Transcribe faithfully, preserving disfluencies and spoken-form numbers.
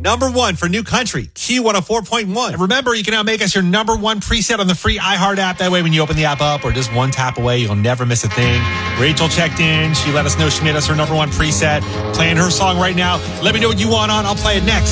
Number one for New Country, Q one oh four point one. And remember, you can now make us your number one preset on the free iHeart app. That way, when you open the app up or just one tap away, you'll never miss a thing. Rachel checked in. She let us know she made us her number one preset. Playing her song right now. Let me know what you want on. I'll play it next.